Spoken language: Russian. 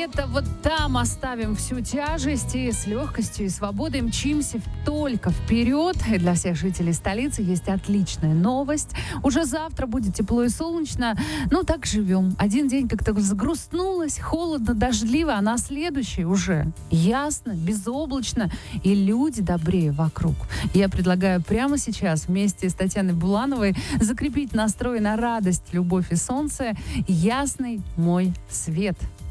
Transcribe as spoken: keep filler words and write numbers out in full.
где-то вот там оставим всю тяжесть и с легкостью и свободой мчимся только вперед. И для всех жителей столицы есть отличная новость. Уже завтра будет тепло и солнечно. Ну, так живем. Один день как-то загрустнулось, холодно, дождливо, а на следующий уже ясно, безоблачно, и люди добрее вокруг. Я предлагаю прямо сейчас вместе с Татьяной Булановой закрепить настрой на радость, любовь и солнце. Ясный мой свет.